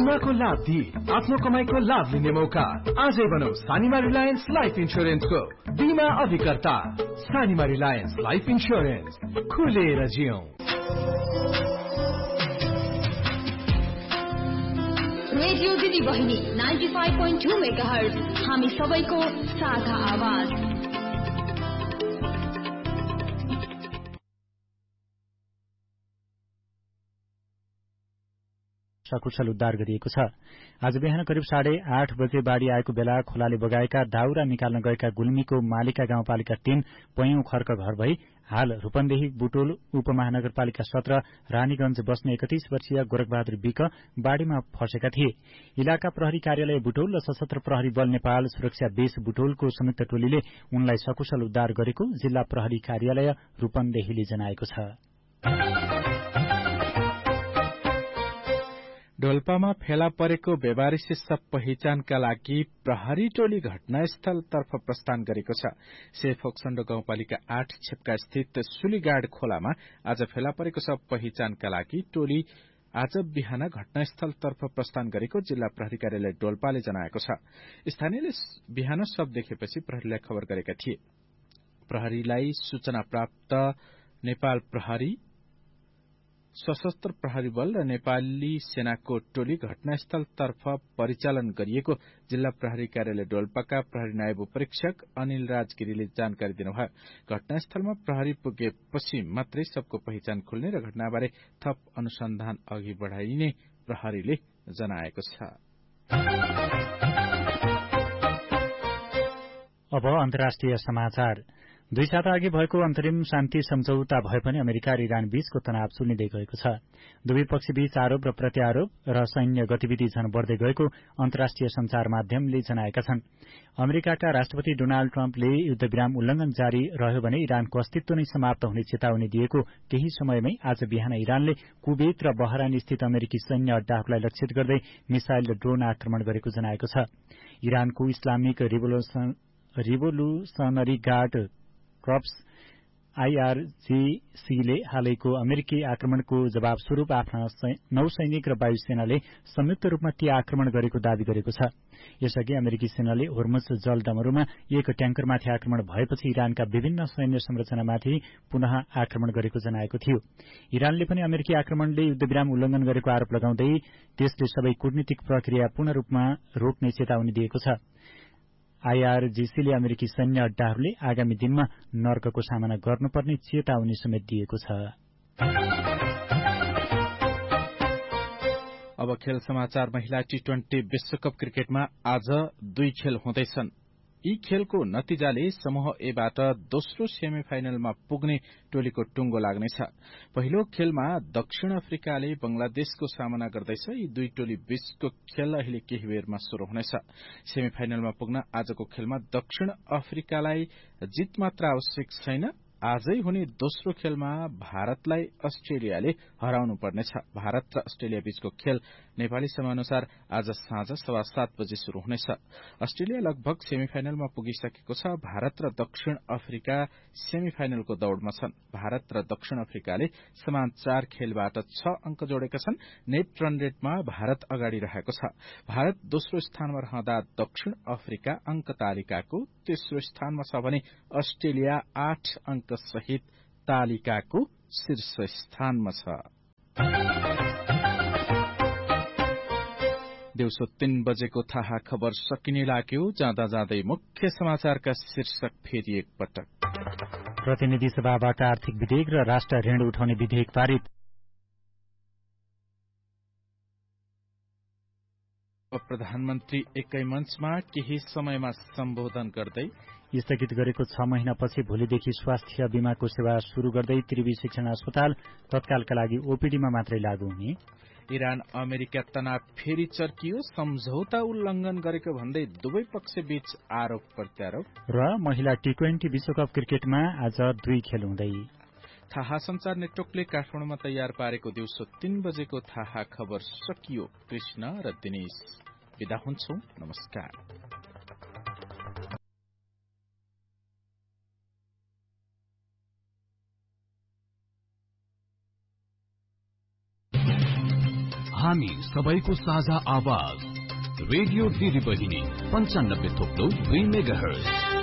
बीमाको लाभ दिई आफ्नो कमाईको लाभ लिने मौका। आजै बनाऊ सानिमा रिलायन्स लाइफ इन्स्योरेन्सको बीमा अभिकर्ता। सानिमा रिलायन्स लाइफ इन्स्योरेन्स, खुलेर जियौं। रेडियो दिदी बहिनी 95.2 मेगाहर्ज, हामी सबैको साझा आवाज। सकुशल उद्धार गरिएको छ। आज बिहान करिब 8:30 बजे बाढ़ी आएको बेला खोलाले बगाएका दाउरा निकाल्न गएका गुल्मीको मालिका गाउँपालिका 3 पैयौं खर्क घर भई हाल रूपन्देही बुटोल उपमहानगरपालिका 17 रानीगंज बस्ने 31 वर्षीय गोरखबहादुर विक बाढ़ीमा फँसेका थिए। इलाका प्रहरी कार्यालय बुटोल र सशस्त्र प्रहरी बल नेपाल सुरक्षा बेस बुटोलको संयुक्त टोलीले उनलाई सकुशल उद्धार गरेको जिल्ला प्रहरी कार्यालय रूपन्देहीले जनाएको छ। डोल्पामा फेला परेको बेवारिसी शव पहिचानका लागि प्रहरी टोली घटनास्थलतर्फ प्रस्थान गरेको छ। सेफोक्सण्डो गाउँपालिका 8 छेप्का स्थित सुलीगाड खोलामा आज फेला परेको शव पहिचानका लागि टोली आज बिहान घटनास्थलतर्फ प्रस्थान गरेको जिल्ला प्रहरी कार्यालय डोल्पाले जनाएको छ। स्थानीयले बिहान शव देखेपछि प्रहरीलाई खबर गरेका थिए। प्रहरीलाई सूचना प्राप्त नेपाल प्रहरी, सशस्त्र प्रहरी बल र नेपाली सेनाको टोली घटनास्थलतर्फ परिचालन गरिएको जिल्ला प्रहरी कार्यालय डोल्पाका प्रहरी नायब उपरीक्षक अनिल राजगिरीले जानकारी दिनुभयो। घटनास्थलमा प्रहरी पुगेपछि मात्रै सबको पहिचान खुल्ने र घटनाबारे थप अनुसन्धान अघि बढ़ाइने प्रहरीले जनाएको छ। अब अन्तर्राष्ट्रिय समाचार। 2 साता अघि भएको अन्तरिम शान्ति सम्झौता भए पनि अमेरिका र इरान बीचको तनाव चुलिँदै गएको छ। दुवै पक्षबीच आरोप र प्रत्यारोप र सैन्य गतिविधि झन बढ़दै गएको अन्तर्राष्ट्रिय संचार माध्यमले जनाएका छन्। अमेरिकाका राष्ट्रपति डोनाल्ड ट्रम्पले युद्धविराम उल्लंघन जारी रह्यो भने इरानको अस्तित्व नै समाप्त हुने चेतावनी दिएको केही समयमै आज बिहान इरानले कुवेत र बहरान स्थित अमेरिकी सैन्य अड्डाहरूलाई लक्षित गर्दै मिसाइल र ड्रोन आक्रमण गरेको जनाएको छ। इरानको इस्लामिक रिभोल्युशनरी गार्ड कर्प्स IRGC ले हालैको अमेरिकी आक्रमणको जवाब स्वरूप आफ्ना नौसैनिक र वायुसेनाले संयुक्त रूपमा ती आक्रमण गरेको दावी गरेको छ। यसअघि अमेरिकी सेनाले होर्मुज जलडमरूमा एक ट्याङ्करमाथि आक्रमण भएपछि इरानका विभिन्न सैन्य संरचनामाथि पुनः आक्रमण गरेको जनाएको थियो। इरानले पनि अमेरिकी आक्रमणले युद्धविराम उल्लंघन गरेको आरोप लगाउँदै त्यसले सबै कूटनीतिक प्रक्रिया पूर्ण रूपमा रोक्ने चेतावनी दिएको छ। IRGC ले अमेरिकी सैन्य अड्डाहरूले आगामी दिनमा नर्कको सामना गर्नुपर्ने चेतावनी समेत दिएको छ। अब खेल समाचार। महिला T20 विश्वकप क्रिकेटमा आज 2 खेल हुँदैछन्। यी खेलको नतिजाले समूह ए बाट दोस्रो सेमी फाइनलमा पुग्ने टोलीको टुंगो लाग्नेछ। पहिलो खेलमा दक्षिण अफ्रिकाले बंगलादेशको सामना गर्दैछ। यी दुई टोली बीचको खेल अहिले केही बेरमा शुरू हुनेछ। सेमी फाइनलमा पुग्न आजको खेलमा दक्षिण अफ्रिकालाई जित मात्र आवश्यक छैन। आजै हुने दोस्रो खेलमा भारतलाई अस्ट्रेलियाले हराउनु पर्नेछ। भारत र अस्ट्रेलिया बीचको खेल नेपाली समयानुसार आज साँझ 7:15 बजे शुरू हुनेछ। अस्ट्रेलिया लगभग सेमिफाइनलमा पुगिसकेको छ। भारत र दक्षिण अफ्रिका सेमिफाइनलको दौड़मा छन्। भारत र दक्षिण अफ्रिकाले समान 4 खेलबाट 6 अंक जोडेका छन्। नेट रन रेटमा भारत अगाडि रहेको छ। भारत दोस्रो स्थानमा रहँदा दक्षिण अफ्रिका अंक तालिकाको तेस्रो स्थानमा छ भने अस्ट्रेलिया 8 अंक सहित तालिकाको शीर्ष स्थानमा छ। दिउँसो 3 बजेको थाहा खबर सकिने लाग्यो। जाँदा जाँदै मुख्य समाचारका शीर्षक फेरि एकपटक। प्रतिनिधि सभाबाट आर्थिक विधेयक र राष्ट्र ऋण उठाउने विधेयक पारित। प्रधानमन्त्री एकै मञ्चमा केही समयमा सम्बोधन गर्दै स्थगित गरेको 6 महिनापछि भोलिदेखि स्वास्थ्य बीमाको सेवा शुरू गर्दै त्रिवी शिक्षण अस्पताल तत्कालका लागि ओपीडीमा मात्रै लागू हुने। इरान अमेरिका तनाव फेरि चर्कियो। सम्झौता उल्लंघन गरेको भन्दै दुवै पक्ष बीच आरोप प्रत्यारोप। र महिला T20 विश्वकप क्रिकेटमा आज 2 खेल हुँदै। थाहा संचार नेटवर्कले काठमाडौँमा तयार पारेको दिउँसो 3 बजेको थाहा खबर सकियो। कृष्ण र दिनेश बिदा हुन्छौं। नमस्कार। हामी सबैको साझा आवाज रेडियो दिदी बहिनी 95.2 मेगाहर्ज